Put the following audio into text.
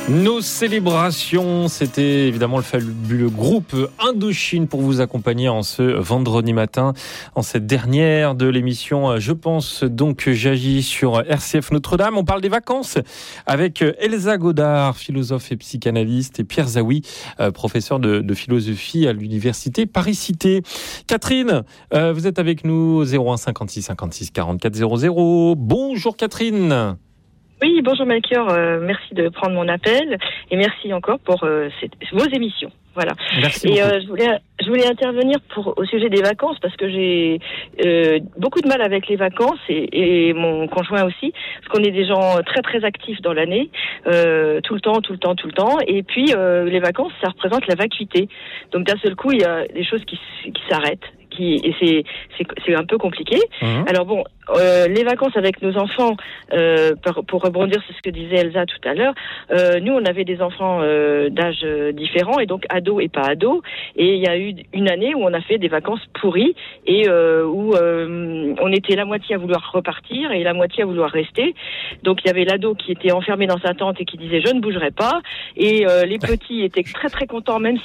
Nos célébrations, c'était évidemment le fabuleux groupe Indochine pour vous accompagner en ce vendredi matin, en cette dernière de l'émission Je pense donc j'agis sur RCF Notre-Dame. On parle des vacances avec Elsa Godard, philosophe et psychanalyste, et Pierre Zaoui, professeur de philosophie à l'université Paris-Cité. Catherine, vous êtes avec nous, 01 56 56 44 00. Bonjour Catherine. Oui, bonjour Melchior, merci de prendre mon appel et merci encore pour vos émissions. Voilà. Merci et beaucoup. Je voulais intervenir au sujet des vacances parce que j'ai beaucoup de mal avec les vacances et mon conjoint aussi, parce qu'on est des gens très très actifs dans l'année, tout le temps. Et puis les vacances, ça représente la vacuité. Donc d'un seul coup, il y a des choses qui s'arrêtent. Et c'est un peu compliqué. Alors bon, les vacances avec nos enfants, pour rebondir sur ce que disait Elsa tout à l'heure, nous on avait des enfants d'âge différents et donc ados et pas ados, et il y a eu une année où on a fait des vacances pourries et où on était la moitié à vouloir repartir et la moitié à vouloir rester. Donc il y avait l'ado qui était enfermé dans sa tente et qui disait je ne bougerai pas, et les petits étaient très très contents même